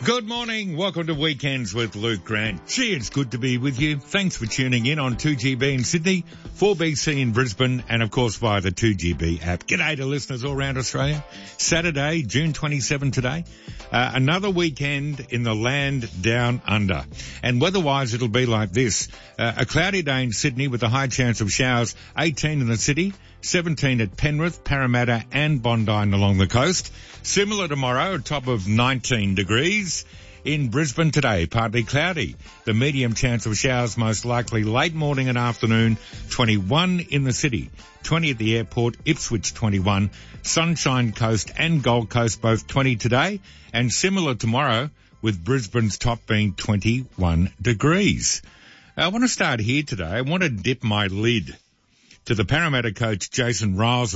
Good morning. Welcome to Weekends with Luke Grant. Gee, it's good to be with you. Thanks for tuning in on 2GB in Sydney, 4BC in Brisbane, and of course via the 2GB app. G'day to listeners all around Australia. Saturday, June 27 today. Another weekend in the land down under. And weather-wise, it'll be like this. A cloudy day in Sydney with a high chance of showers, 18 in the city, 17 at Penrith, Parramatta and Bondi along the coast. Similar tomorrow, a top of 19 degrees. In Brisbane today, partly cloudy. The medium chance of showers most likely late morning and afternoon, 21 in the city, 20 at the airport, Ipswich 21, Sunshine Coast and Gold Coast both 20 today, and similar tomorrow with Brisbane's top being 21 degrees. I want to start here today. I want to dip my lid to the Parramatta coach Jason Ryles